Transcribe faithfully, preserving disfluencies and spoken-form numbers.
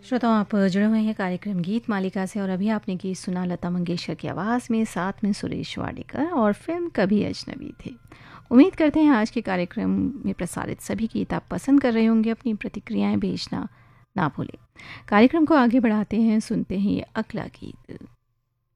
श्रोताओं, आप जुड़े हुए हैं कार्यक्रम गीत मालिका से और अभी आपने गीत सुना लता मंगेशकर की आवाज़ में, साथ में सुरेश वाडेकर और फिल्म कभी अजनबी थे। उम्मीद करते हैं आज के कार्यक्रम में प्रसारित सभी गीत आप पसंद कर रहे होंगे। अपनी प्रतिक्रियाएं भेजना ना भूलें। कार्यक्रम को आगे बढ़ाते हैं, सुनते हैं ये अगला गीत।